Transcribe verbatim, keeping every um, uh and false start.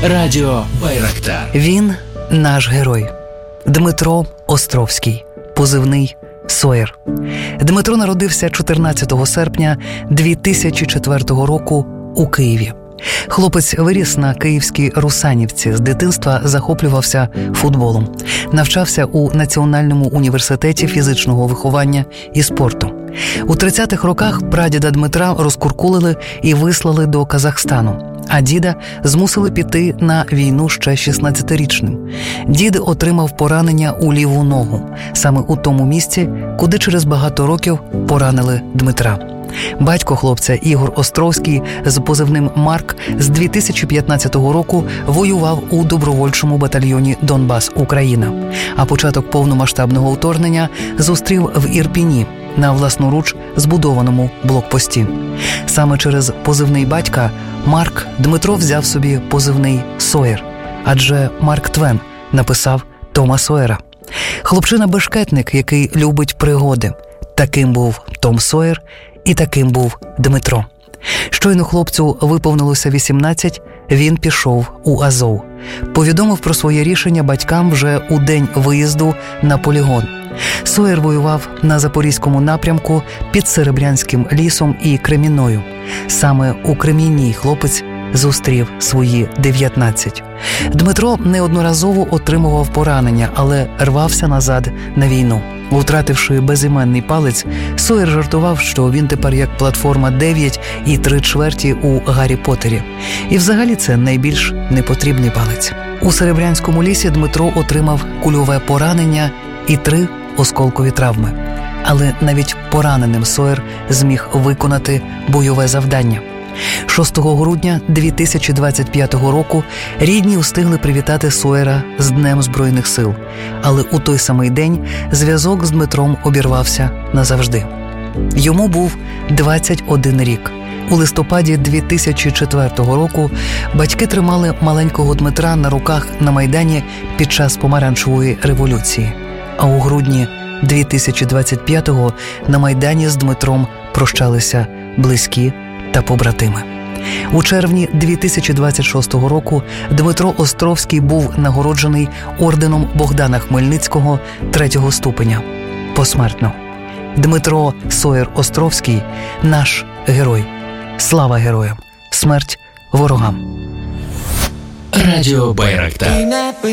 Радіо Байрактар. Він наш герой. Дмитро Островський, позивний Соєр. Дмитро народився чотирнадцятого серпня дві тисячі четвертого року у Києві. Хлопець виріс на київській Русанівці, з дитинства захоплювався футболом. Навчався у Національному університеті фізичного виховання і спорту. У тридцятих роках прадіда Дмитра розкуркулили і вислали до Казахстану, а діда змусили піти на війну ще шістнадцятирічним. Дід отримав поранення у ліву ногу, саме у тому місці, куди через багато років поранили Дмитра. Батько хлопця Ігор Островський з позивним Марк з дві тисячі п'ятнадцятого року воював у добровольчому батальйоні «Донбас, Україна», а початок повномасштабного вторгнення зустрів в Ірпіні на власноруч збудованому блокпості. Саме через позивний батька Марк Дмитро взяв собі позивний Соєр, адже Марк Твен написав Тома Сойера. Хлопчина-бешкетник, який любить пригоди. Таким був Том Сойер і таким був Дмитро. Щойно хлопцю виповнилося вісімнадцять, він пішов у Азов. Повідомив про своє рішення батькам вже у день виїзду на полігон. Соєр воював на Запорізькому напрямку під Серебрянським лісом і Кремінною. Саме у Кремінній хлопець зустрів свої дев'ятнадцять. Дмитро неодноразово отримував поранення, але рвався назад на війну. Втративши безіменний палець, Соєр жартував, що він тепер як платформа дев'ять і три чверті у Гаррі Поттері. І взагалі це найбільш непотрібний палець. У Серебрянському лісі Дмитро отримав кульове поранення і три осколкові травми. Але навіть пораненим Соєр зміг виконати бойове завдання. шостого грудня дві тисячі двадцять п'ятого року рідні встигли привітати Соєра з Днем Збройних сил, але у той самий день зв'язок з Дмитром обірвався назавжди. Йому був двадцять один рік. У листопаді дві тисячі четвертого року батьки тримали маленького Дмитра на руках на Майдані під час Помаранчевої революції. А у грудні дві тисячі двадцять п'ятого на Майдані з Дмитром прощалися близькі та побратими. У червні дві тисячі двадцять шостого року Дмитро Островський був нагороджений орденом Богдана Хмельницького третього ступеня. Посмертно. Дмитро Соєр Островський – наш герой. Слава героям! Смерть ворогам! Радіо Байрактар.